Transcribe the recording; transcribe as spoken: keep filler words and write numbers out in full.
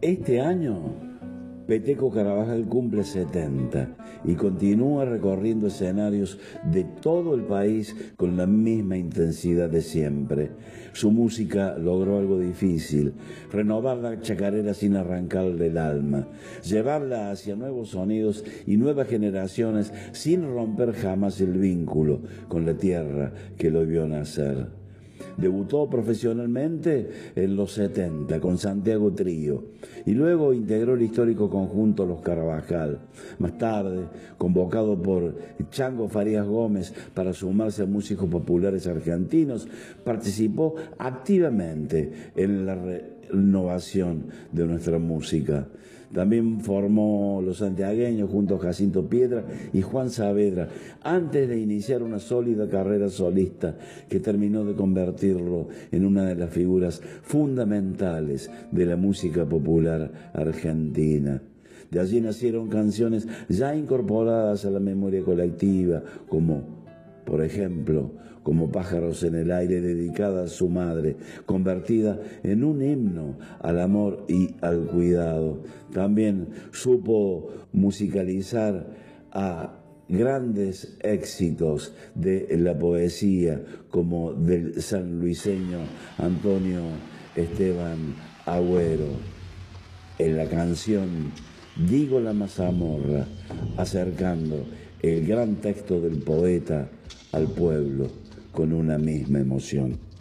Este año, Peteco Carabajal cumple setenta y continúa recorriendo escenarios de todo el país con la misma intensidad de siempre. Su música logró algo difícil: renovar la chacarera sin arrancar del alma, llevarla hacia nuevos sonidos y nuevas generaciones sin romper jamás el vínculo con la tierra que lo vio nacer. Debutó profesionalmente en los setenta con Santiago Trío y luego integró el histórico conjunto Los Carabajal. Más tarde, convocado por Chango Farías Gómez para sumarse a músicos populares argentinos, participó activamente en la renovación de nuestra música. También formó Los Santiagueños junto a Jacinto Piedra y Juan Saavedra, antes de iniciar una sólida carrera solista que terminó de convertirlo en una de las figuras fundamentales de la música popular argentina. De allí nacieron canciones ya incorporadas a la memoria colectiva, como, por ejemplo, Como pájaros en el aire, dedicada a su madre, convertida en un himno al amor y al cuidado. También supo musicalizar a grandes éxitos de la poesía, como del sanluiseño Antonio Esteban Agüero, en la canción Digo la mazamorra, acercando el gran texto del poeta al pueblo con una misma emoción.